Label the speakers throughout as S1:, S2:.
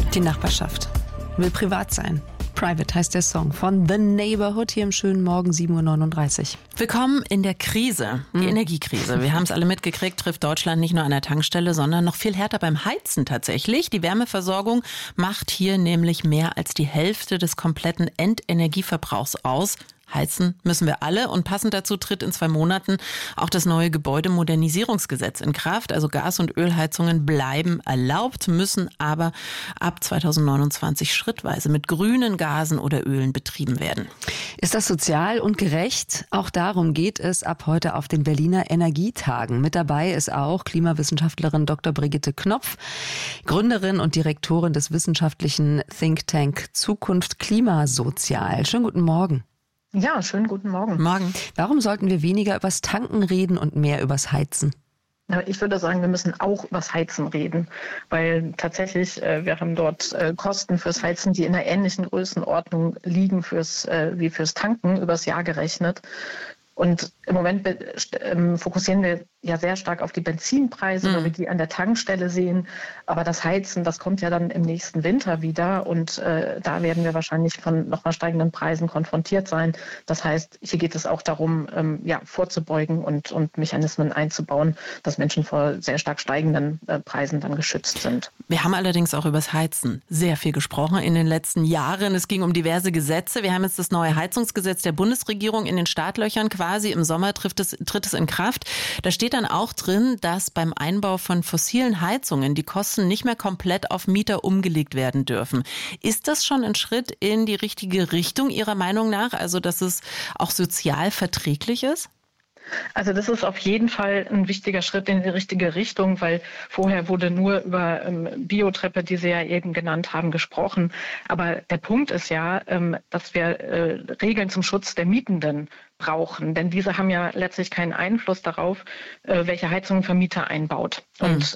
S1: Die Nachbarschaft will privat sein. Private heißt der Song von The Neighborhood hier im schönen Morgen 7.39 Uhr.
S2: Willkommen in der Krise, die Energiekrise. Wir haben es alle mitgekriegt, trifft Deutschland nicht nur an der Tankstelle, sondern noch viel härter beim Heizen tatsächlich. Die Wärmeversorgung macht hier nämlich mehr als die Hälfte des kompletten Endenergieverbrauchs aus. Heizen müssen wir alle und passend dazu tritt in 2 Monaten auch das neue Gebäudemodernisierungsgesetz in Kraft. Also Gas- und Ölheizungen bleiben erlaubt, müssen aber ab 2029 schrittweise mit grünen Gasen oder Ölen betrieben werden.
S1: Ist das sozial und gerecht? Auch darum geht es ab heute auf den Berliner Energietagen. Mit dabei ist auch Klimawissenschaftlerin Dr. Brigitte Knopf, Gründerin und Direktorin des wissenschaftlichen Think Tank Zukunft Klimasozial. Schönen guten Morgen.
S3: Ja, schönen guten Morgen.
S2: Morgen.
S1: Warum sollten wir weniger übers Tanken reden und mehr übers Heizen?
S3: Ich würde sagen, wir müssen auch übers Heizen reden, weil tatsächlich wir haben dort Kosten fürs Heizen, die in einer ähnlichen Größenordnung liegen wie fürs Tanken übers Jahr gerechnet. Und im Moment fokussieren wir ja sehr stark auf die Benzinpreise, weil wir die an der Tankstelle sehen. Aber das Heizen, das kommt ja dann im nächsten Winter wieder. Und da werden wir wahrscheinlich von nochmal steigenden Preisen konfrontiert sein. Das heißt, hier geht es auch darum, vorzubeugen und Mechanismen einzubauen, dass Menschen vor sehr stark steigenden Preisen dann geschützt sind.
S2: Wir haben allerdings auch übers Heizen sehr viel gesprochen in den letzten Jahren. Es ging um diverse Gesetze. Wir haben jetzt das neue Heizungsgesetz der Bundesregierung in den Startlöchern quasi. Im Sommer tritt es in Kraft. Da steht dann auch drin, dass beim Einbau von fossilen Heizungen die Kosten nicht mehr komplett auf Mieter umgelegt werden dürfen. Ist das schon ein Schritt in die richtige Richtung Ihrer Meinung nach? Also, dass es auch sozial verträglich ist?
S3: Also das ist auf jeden Fall ein wichtiger Schritt in die richtige Richtung, weil vorher wurde nur über Biotreppe, die Sie ja eben genannt haben, gesprochen. Aber der Punkt ist ja, dass wir Regeln zum Schutz der Mietenden brauchen. Denn diese haben ja letztlich keinen Einfluss darauf, welche Heizung ein Vermieter einbaut. Und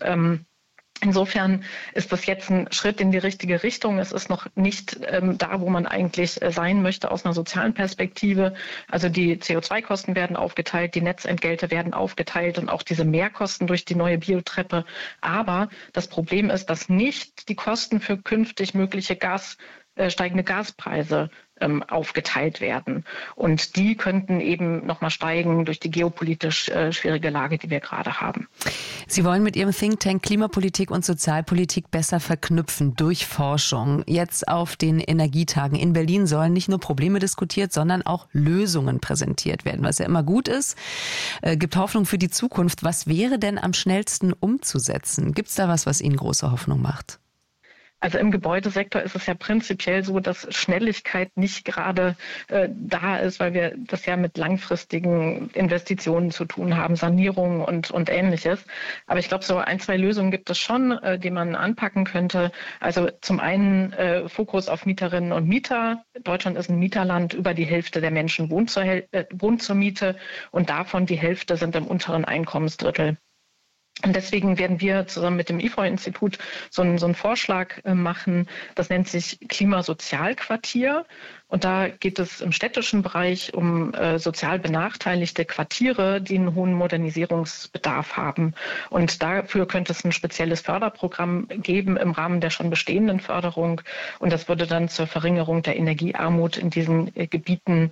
S3: insofern ist das jetzt ein Schritt in die richtige Richtung. Es ist noch nicht da, wo man eigentlich sein möchte aus einer sozialen Perspektive. Also die CO2-Kosten werden aufgeteilt, die Netzentgelte werden aufgeteilt und auch diese Mehrkosten durch die neue Biotreppe. Aber das Problem ist, dass nicht die Kosten für künftig mögliche steigende Gaspreise aufgeteilt werden. Und die könnten eben nochmal steigen durch die geopolitisch schwierige Lage, die wir gerade haben.
S1: Sie wollen mit Ihrem Think Tank Klimapolitik und Sozialpolitik besser verknüpfen durch Forschung. Jetzt auf den Energietagen in Berlin sollen nicht nur Probleme diskutiert, sondern auch Lösungen präsentiert werden, was ja immer gut ist. Gibt Hoffnung für die Zukunft. Was wäre denn am schnellsten umzusetzen? Gibt es da was Ihnen große Hoffnung macht?
S3: Also im Gebäudesektor ist es ja prinzipiell so, dass Schnelligkeit nicht gerade da ist, weil wir das ja mit langfristigen Investitionen zu tun haben, Sanierungen und Ähnliches. Aber ich glaube, so 1, 2 Lösungen gibt es schon, die man anpacken könnte. Also zum einen Fokus auf Mieterinnen und Mieter. Deutschland ist ein Mieterland. Über die Hälfte der Menschen wohnt zur Miete und davon die Hälfte sind im unteren Einkommensdrittel. Und deswegen werden wir zusammen mit dem IFO-Institut so einen Vorschlag machen. Das nennt sich Klimasozialquartier. Und da geht es im städtischen Bereich um sozial benachteiligte Quartiere, die einen hohen Modernisierungsbedarf haben. Und dafür könnte es ein spezielles Förderprogramm geben im Rahmen der schon bestehenden Förderung. Und das würde dann zur Verringerung der Energiearmut in diesen Gebieten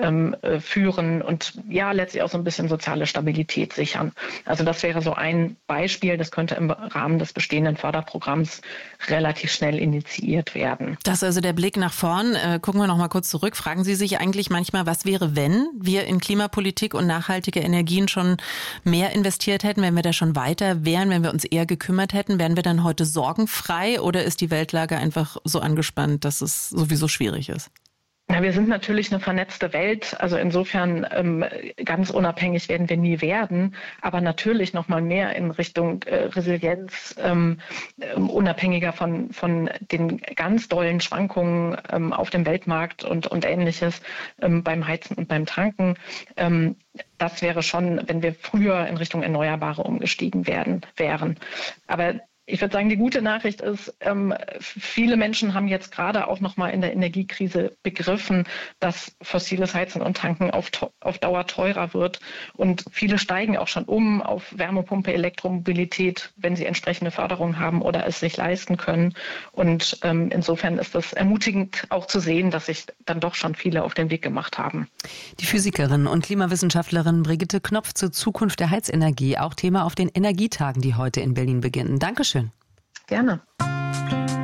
S3: führen und ja letztlich auch so ein bisschen soziale Stabilität sichern. Also das wäre so ein Beispiel, das könnte im Rahmen des bestehenden Förderprogramms relativ schnell initiiert werden.
S2: Das ist also der Blick nach vorn. Gucken wir noch mal kurz zurück. Fragen Sie sich eigentlich manchmal, was wäre, wenn wir in Klimapolitik und nachhaltige Energien schon mehr investiert hätten, wenn wir da schon weiter wären, wenn wir uns eher gekümmert hätten? Wären wir dann heute sorgenfrei oder ist die Weltlage einfach so angespannt, dass es sowieso schwierig ist?
S3: Ja, wir sind natürlich eine vernetzte Welt, also insofern ganz unabhängig werden wir nie werden, aber natürlich noch mal mehr in Richtung Resilienz, unabhängiger von den ganz dollen Schwankungen auf dem Weltmarkt und Ähnliches beim Heizen und beim Tanken. Das wäre schon, wenn wir früher in Richtung Erneuerbare umgestiegen wären. Aber Ich würde sagen, die gute Nachricht ist, viele Menschen haben jetzt gerade auch nochmal in der Energiekrise begriffen, dass fossiles Heizen und Tanken auf Dauer teurer wird. Und viele steigen auch schon um auf Wärmepumpe, Elektromobilität, wenn sie entsprechende Förderung haben oder es sich leisten können. Und insofern ist das ermutigend auch zu sehen, dass sich dann doch schon viele auf den Weg gemacht haben.
S1: Die Physikerin und Klimawissenschaftlerin Brigitte Knopf zur Zukunft der Heizenergie, auch Thema auf den Energietagen, die heute in Berlin beginnen. Dankeschön.
S3: Gerne.